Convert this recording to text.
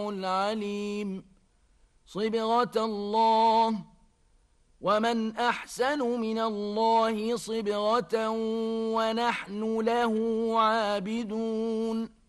العليم صبغة الله ومن أحسن من الله صبغة ونحن له عابدون